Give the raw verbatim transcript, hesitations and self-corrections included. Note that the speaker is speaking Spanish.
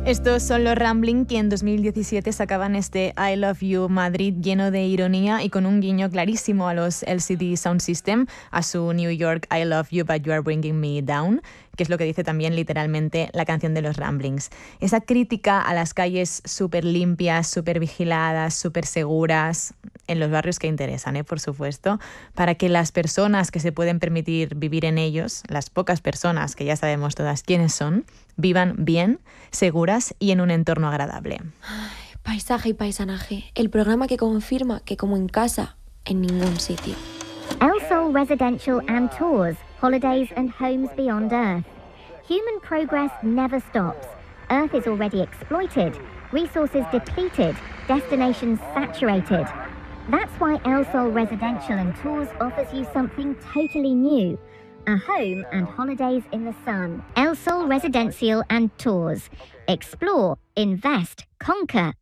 Estos son los Rambling, que en dos mil diecisiete sacaban este I Love You Madrid lleno de ironía y con un guiño clarísimo a los L C D Sound System, a su New York I Love You But You Are Bringing Me Down, que es lo que dice también literalmente la canción de los Ramblings. Esa crítica a las calles súper limpias, súper vigiladas, súper seguras, en los barrios que interesan, ¿eh? Por supuesto, para que las personas que se pueden permitir vivir en ellos, las pocas personas que ya sabemos todas quiénes son, vivan bien, seguras y en un entorno agradable. Ay, paisaje y paisanaje, el programa que confirma que como en casa, en ningún sitio. El Sol Residential and Tours, holidays and homes beyond Earth. Human progress never stops. Earth is already exploited, resources depleted, destinations saturated. That's why El Sol Residential and Tours offers you something totally new. A home and holidays in the sun. El Sol Residencial and Tours. Explore, invest, conquer,